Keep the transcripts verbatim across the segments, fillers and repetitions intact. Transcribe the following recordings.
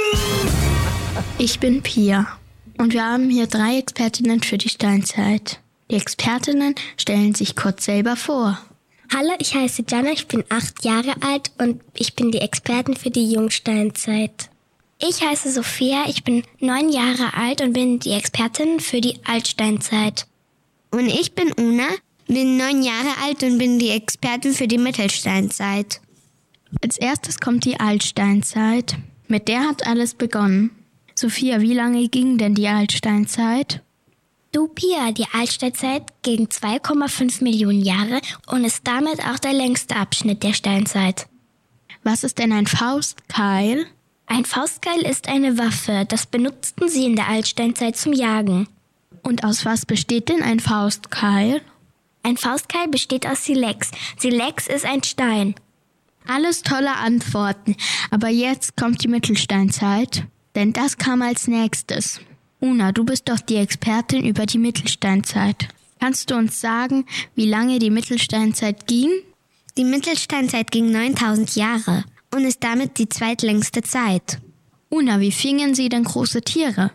Ich bin Pia und wir haben hier drei Expertinnen für die Steinzeit. Die Expertinnen stellen sich kurz selber vor. Hallo, ich heiße Jana, ich bin acht Jahre alt und ich bin die Expertin für die Jungsteinzeit. Ich heiße Sophia, ich bin neun Jahre alt und bin die Expertin für die Altsteinzeit. Und ich bin Una, bin neun Jahre alt und bin die Expertin für die Mittelsteinzeit. Als erstes kommt die Altsteinzeit. Mit der hat alles begonnen. Sophia, wie lange ging denn die Altsteinzeit? Du, Pia, die Altsteinzeit ging zwei Komma fünf Millionen Jahre und ist damit auch der längste Abschnitt der Steinzeit. Was ist denn ein Faustkeil? Ein Faustkeil ist eine Waffe, das benutzten sie in der Altsteinzeit zum Jagen. Und aus was besteht denn ein Faustkeil? Ein Faustkeil besteht aus Silex. Silex ist ein Stein. Alles tolle Antworten, aber jetzt kommt die Mittelsteinzeit, denn das kam als nächstes. Una, du bist doch die Expertin über die Mittelsteinzeit. Kannst du uns sagen, wie lange die Mittelsteinzeit ging? Die Mittelsteinzeit ging neuntausend Jahre und ist damit die zweitlängste Zeit. Una, wie fingen sie denn große Tiere?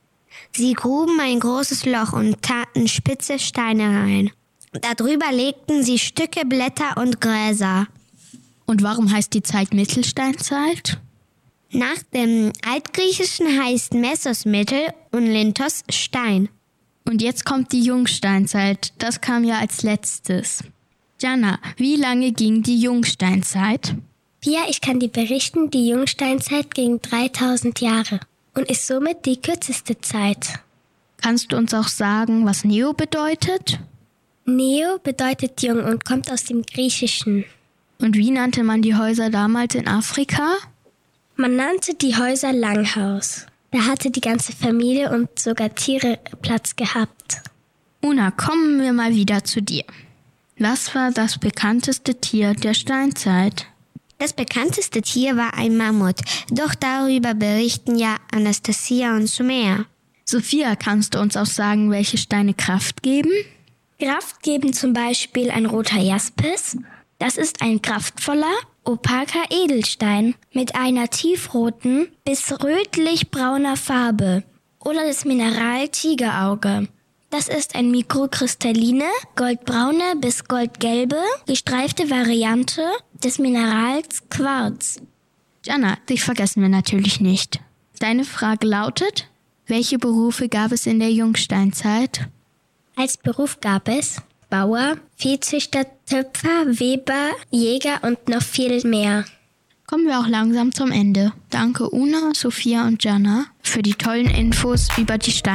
Sie gruben ein großes Loch und taten spitze Steine rein. Darüber legten sie Stücke, Blätter und Gräser. Und warum heißt die Zeit Mittelsteinzeit? Nach dem Altgriechischen heißt Messos Mittel und Lintos Stein. Und jetzt kommt die Jungsteinzeit. Das kam ja als letztes. Jana, wie lange ging die Jungsteinzeit? Pia, ich kann dir berichten, die Jungsteinzeit ging dreitausend Jahre und ist somit die kürzeste Zeit. Kannst du uns auch sagen, was Neo bedeutet? Neo bedeutet jung und kommt aus dem Griechischen. Und wie nannte man die Häuser damals in Afrika? Man nannte die Häuser Langhaus. Da hatte die ganze Familie und sogar Tiere Platz gehabt. Una, kommen wir mal wieder zu dir. Was war das bekannteste Tier der Steinzeit? Das bekannteste Tier war ein Mammut, doch darüber berichten ja Anastasia und Sumer. Sophia, kannst du uns auch sagen, welche Steine Kraft geben? Kraft geben zum Beispiel ein roter Jaspis. Das ist ein kraftvoller, opaker Edelstein mit einer tiefroten bis rötlich-brauner Farbe. Oder das Mineral Tigerauge. Das ist eine mikrokristalline, goldbraune bis goldgelbe, gestreifte Variante des Minerals Quarz. Jana, dich vergessen wir natürlich nicht. Deine Frage lautet, welche Berufe gab es in der Jungsteinzeit? Als Beruf gab es Bauer, Viehzüchter, Töpfer, Weber, Jäger und noch viel mehr. Kommen wir auch langsam zum Ende. Danke Una, Sophia und Jana für die tollen Infos über die Steinzeit.